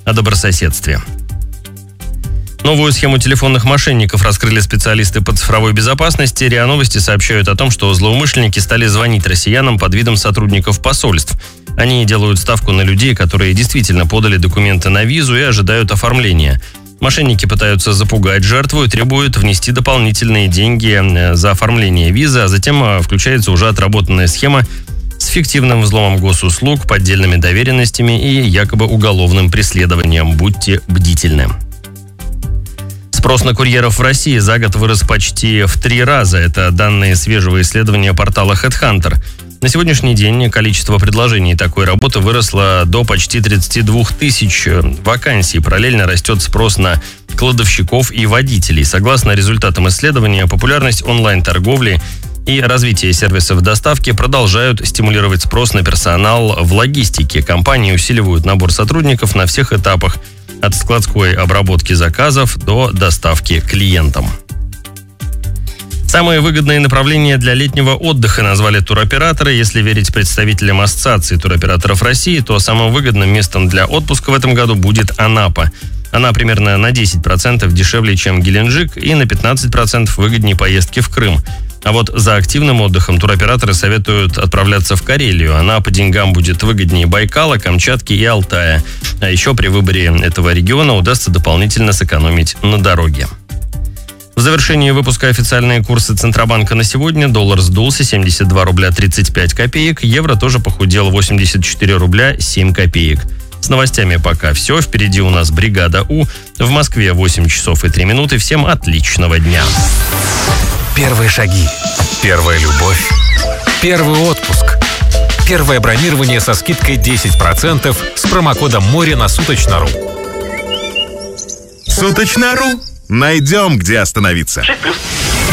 о добрососедстве. Новую схему телефонных мошенников раскрыли специалисты по цифровой безопасности. РИА Новости сообщают о том, что злоумышленники стали звонить россиянам под видом сотрудников посольств. Они делают ставку на людей, которые действительно подали документы на визу и ожидают оформления. Мошенники пытаются запугать жертву и требуют внести дополнительные деньги за оформление визы, а затем включается уже отработанная схема с фиктивным взломом госуслуг, поддельными доверенностями и якобы уголовным преследованием. Будьте бдительны. Спрос на курьеров в России за год вырос почти в 3 раза. Это данные свежего исследования портала HeadHunter. На сегодняшний день количество предложений такой работы выросло до почти 32 тысяч вакансий. Параллельно растет спрос на кладовщиков и водителей. Согласно результатам исследования, популярность онлайн-торговли и развитие сервисов доставки продолжают стимулировать спрос на персонал в логистике. Компании усиливают набор сотрудников на всех этапах, от складской обработки заказов до доставки клиентам. Самые выгодные направления для летнего отдыха назвали туроператоры. Если верить представителям Ассоциации туроператоров России, то самым выгодным местом для отпуска в этом году будет Анапа. Она примерно на 10% дешевле, чем Геленджик, и на 15% выгоднее поездки в Крым. А вот за активным отдыхом туроператоры советуют отправляться в Карелию. Она по деньгам будет выгоднее Байкала, Камчатки и Алтая. А еще при выборе этого региона удастся дополнительно сэкономить на дороге. В завершении выпуска официальные курсы Центробанка на сегодня. Доллар сдулся 72 рубля 35 копеек. Евро тоже похудел 84 рубля 7 копеек. С новостями пока все. Впереди у нас «Бригада У». В Москве 8 часов и 3 минуты. Всем отличного дня. Первые шаги. Первая любовь. Первый отпуск. Первое бронирование со скидкой 10% с промокодом «Море» на Суточно.ру. Суточно.ру. Найдем, где остановиться. 6+.